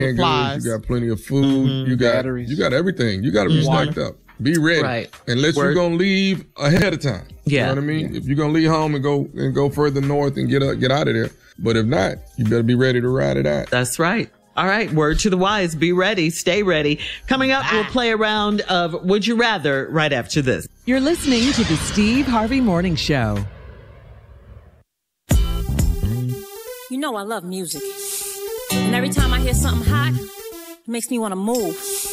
Supplies. You got plenty of food. You got batteries. You got everything. You got to be stacked up. Be ready. Right. Unless you're going to leave ahead of time. Yeah. You know what I mean? If you're going to leave home and go further north and get out of there. But if not, you better be ready to ride it out. That's right. All right. Word to the wise. Be ready. Stay ready. Coming up, we'll play a round of Would You Rather right after this. You're listening to the Steve Harvey Morning Show. You know I love music. And every time I hear something hot, it makes me want to move.